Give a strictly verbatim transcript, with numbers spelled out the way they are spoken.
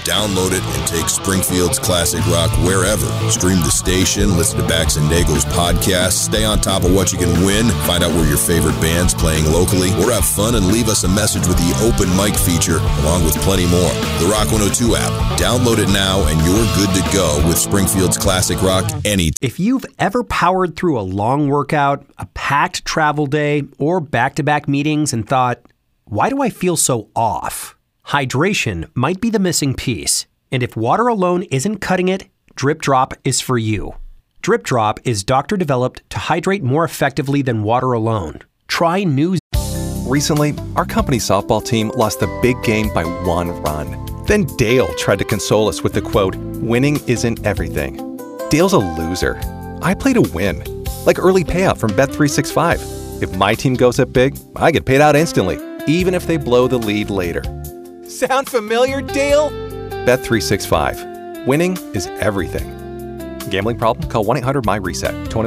Download it and take Springfield's classic rock wherever. Stream the station, listen to Bax and Nagel's podcast, stay on top of what you can win, find out where your favorite band's playing locally, or have fun and leave us a message with the open mic feature, along with plenty more. The Rock one oh two app. Download it now and you're good to go with Springfield's classic rock anytime. If you've ever powered through a long workout, a packed travel day, or back-to-back meetings and thought, why do I feel so off? Hydration might be the missing piece. And if water alone isn't cutting it, Drip Drop is for you. Drip Drop is doctor-developed to hydrate more effectively than water alone. Try new. Recently, our company softball team lost the big game by one run. Then Dale tried to console us with the quote, "Winning isn't everything." Dale's a loser. I play to win. Like early payout from Bet three sixty-five. If my team goes up big, I get paid out instantly, even if they blow the lead later. Sound familiar, Dale? Bet three sixty-five. Winning is everything. Gambling problem? Call one eight hundred M Y RESET.